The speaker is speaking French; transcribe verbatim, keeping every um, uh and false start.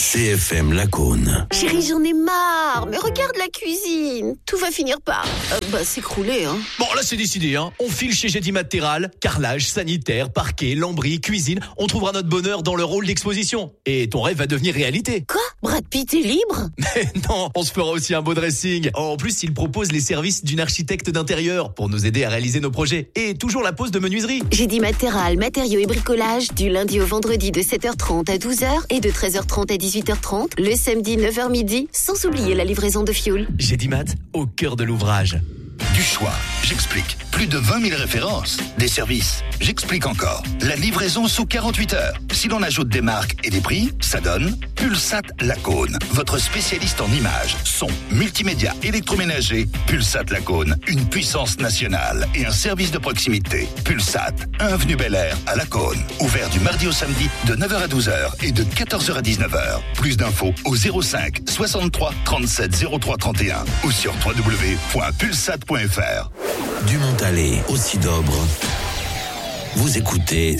C F M Lacaune. Chérie, j'en ai marre. Mais regarde la cuisine. Tout va finir par euh, bah, s'écrouler, hein. Bon, là, c'est décidé, hein. On file chez Gédimat Terral. Carrelage, sanitaire, parquet, lambris, cuisine. On trouvera notre bonheur dans le rôle d'exposition. Et ton rêve va devenir réalité. Quoi? Brad Pitt est libre? Mais non, on se fera aussi un beau dressing. En plus, il propose les services d'une architecte d'intérieur pour nous aider à réaliser nos projets. Et toujours la pose de menuiserie. Gédimat Terral, matériaux et bricolage, du lundi au vendredi de sept heures trente à douze heures et de treize heures trente à dix-huit heures trente, le samedi neuf heures midi, sans oublier la livraison de fioul. Gédimat, au cœur de l'ouvrage. Du choix, j'explique. Plus de vingt mille références. Des services, j'explique encore. La livraison sous quarante-huit heures. Si l'on ajoute des marques et des prix, ça donne Pulsat Lacaune. Votre spécialiste en images, son, multimédia, électroménager. Pulsat Lacaune, une puissance nationale et un service de proximité. Pulsat, un avenue Bel Air à Lacaune. Ouvert du mardi au samedi de neuf heures à douze heures et de quatorze heures à dix-neuf heures. Plus d'infos au zéro cinq soixante-trois trente-sept zéro trois trente et un ou sur w w w point pulsat point f r. Du Montalet au Cidobre. Vous écoutez